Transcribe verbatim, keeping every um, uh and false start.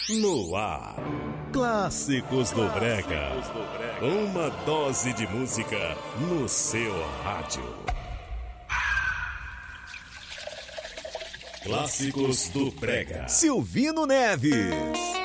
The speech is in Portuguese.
No ar, Clássicos do Brega. Uma dose de música no seu rádio. Clássicos do Brega. Silvino Neves.